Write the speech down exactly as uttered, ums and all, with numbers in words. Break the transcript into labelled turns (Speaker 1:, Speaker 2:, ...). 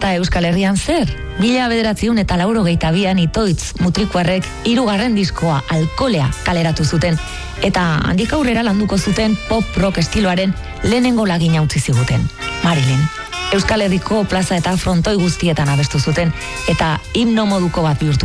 Speaker 1: eta Euskal Herrian zer? Mila bederatziun eta laurogeita bian Itoitz mutrikuarrek hirugarren diskoa Alkolea kaleratu zuten, eta handik aurrera landuko zuten pop rock estiloaren lehenengo lagina utzi ziguten, Marilyn. Euskal Herriko plaza eta frontoi guztietan abestu zuten, eta himno moduko bat bihurtu